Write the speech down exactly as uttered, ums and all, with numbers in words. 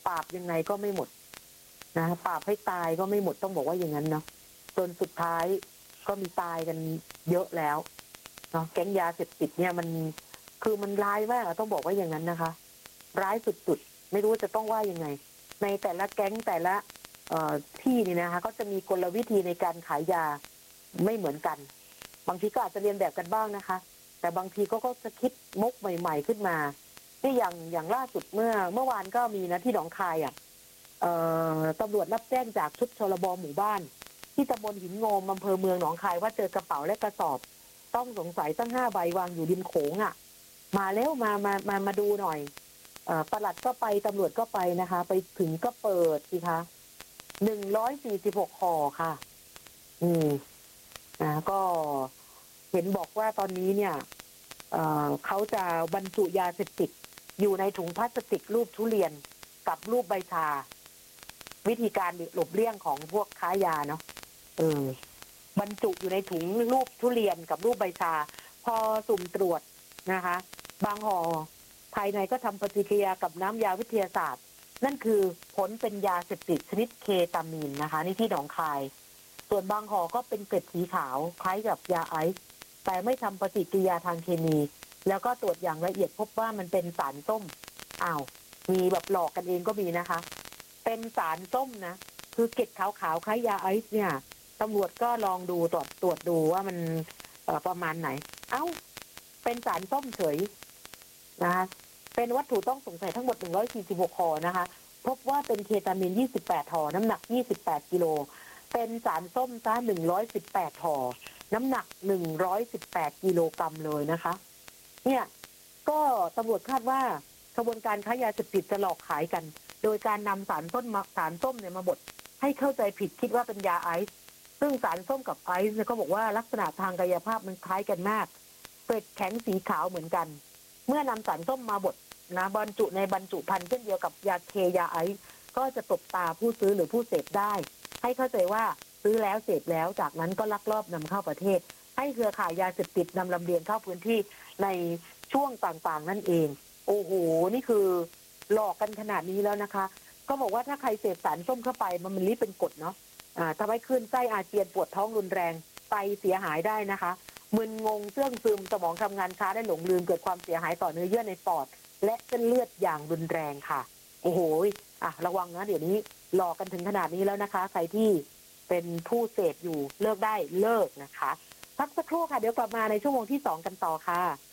ปราบยังไงก็ไม่หมดนะปราบให้ตายก็ไม่หมดต้องบอกว่าอย่างนั้นเนาะจนสุดท้ายก็มีตายกันเยอะแล้วเนาะแก๊งยาเสพติดเนี่ยมันคือมันร้ายมากต้องบอกว่าอย่างนั้นนะคะร้ายสุดๆไม่รู้จะต้องว่ายังไงในแต่ละแก๊งแต่ละที่นี่นะคะก็จะมีกลวิธีในการขายยาไม่เหมือนกันบางทีก็อาจจะเรียนแบบกันบ้างนะคะแต่บางทีก็ก็จะคิดมุกใหม่ๆขึ้นมาที่อย่างอย่างล่าสุดเมื่อเมื่อวานก็มีนะที่หนองคายอ่ะตำรวจรับแจ้งจากชุดชลบหมู่บ้านที่ตำบลหินงมอำเภอเมืองหนองคายว่าเจอกระเป๋าและกระสอบต้องสงสัยตั้งห้าใบวางอยู่ริมโขงอ่ะมาแล้วมามามามาดูหน่อยปลัดก็ไปตำรวจก็ไปนะคะไปถึงก็เปิดสิคะหนึ่งร้อยสี่สิบหกห่อค่ะอืมนะก็เห็นบอกว่าตอนนี้เนี่ย เ, เขาจะบรรจุยาเสพติดอยู่ในถุงพลาสติกรูปทุเรียนกับรูปใบชาวิธีการหลบเลี่ยงของพวกค้ายาเนาะเออบรรจุอยู่ในถุงรูปทุเรียนกับรูปใบชาพอสุ่มตรวจนะคะบางห่อภายในก็ทำปฏิกิริยากับน้ำยาวิทยาศาสตร์นั่นคือผลเป็นยาเสพติดชนิดเคตามีนนะคะนี่ที่หนองคายส่วนบางห่อก็เป็นเกล็ดสีขาวคล้ายกับยาไอซ์แต่ไม่ทำปฏิกิริยาทางเคมีแล้วก็ตรวจอย่างละเอียดพบว่ามันเป็นสารส้มอ้าวมีแบบหลอกกันเองก็มีนะคะเป็นสารส้มนะคือเกล็ดขาวๆคล้ายยาไอซ์เนี่ยตำรวจก็ลองดูตรวจตรวจดูว่ามันประมาณไหนเอ้าเป็นสารส้มเฉยนะคะเป็นวัตถุต้องสงสัยทั้งหมดหนึ่งร้อยสี่สิบหกห่อนะคะพบว่าเป็นเคตามีนยี่สิบแปดห่อน้ำหนักยี่สิบแปดกิโลเป็นสารส้มซะหนึ่งร้อยสิบแปดห่อน้ำหนักหนึ่งร้อยสิบแปดกิโลกรัมเลยนะคะเนี่ยก็ตำรวจคาดว่าขบวนการค้ายาเสพติดจะหลอกขายกันโดยการนำสารต้นสารส้มเนี่ยมาบดให้เข้าใจผิดคิดว่าเป็นยาไอซ์ซึ่งสารส้มกับไอซ์เนี่ยก็บอกว่าลักษณะทางกายภาพมันคล้ายกันมากเกล็ดแข็งสีขาวเหมือนกันเมื่อนำสารส้มมาบดนะบรรจุในบรรจุภัณฑ์เช่นเดียวกับยาเคยาไอซ์ก็จะตบตาผู้ซื้อหรือผู้เสพได้ให้เข้าใจว่าซื้อแล้วเสพแล้วจากนั้นก็ลักลอบนำเข้าประเทศให้เครือข่ายยาเสพติดนำลำเลียงเข้าพื้นที่ในช่วงต่างๆนั่นเองโอ้โหนี่คือหลอกกันขนาดนี้แล้วนะคะก็บอกว่าถ้าใครเสพสารส้มเข้าไปมันมันลิเป็นกรดเนาะอ่าทำให้คลื่นไส้อาเจียนปวดท้องรุนแรงไตเสียหายได้นะคะมึนงงเสื่องซึมสมองทำงานช้าได้หลงลืมเกิดความเสียหายต่อเนื้อเยื่อในปอดและเส้นเลือดอย่างรุนแรงค่ะโอ้โหอ่ะระวังนะเดี๋ยวนี้หลอกกันถึงขนาดนี้แล้วนะคะใครที่เป็นผู้เสพอยู่เลิกได้เลิกนะคะพักสักครู่ค่ะเดี๋ยวกลับมาในชั่วโมงที่สองกันต่อค่ะ